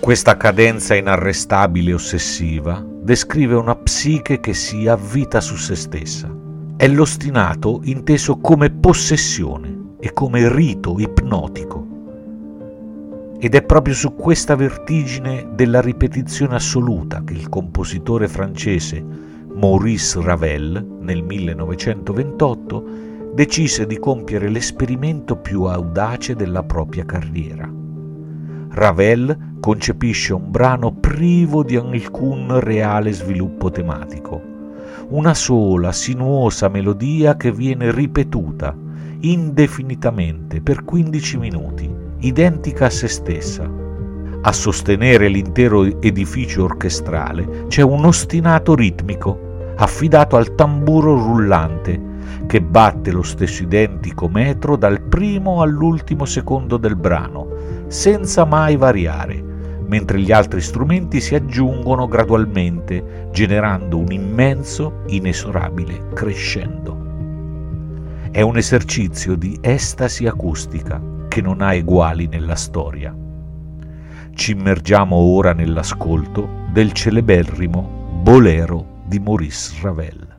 Questa cadenza inarrestabile e ossessiva descrive una psiche che si avvita su se stessa. È l'ostinato inteso come possessione e come rito ipnotico. Ed è proprio su questa vertigine della ripetizione assoluta che il compositore francese Maurice Ravel, nel 1928, decise di compiere l'esperimento più audace della propria carriera. Ravel concepisce un brano privo di alcun reale sviluppo tematico, una sola sinuosa melodia che viene ripetuta indefinitamente per 15 minuti, identica a se stessa. A sostenere l'intero edificio orchestrale c'è un ostinato ritmico affidato al tamburo rullante che batte lo stesso identico metro dal primo all'ultimo secondo del brano, senza mai variare, mentre gli altri strumenti si aggiungono gradualmente, generando un immenso, inesorabile crescendo. È un esercizio di estasi acustica che non ha eguali nella storia. Ci immergiamo ora nell'ascolto del celeberrimo Bolero di Maurice Ravel.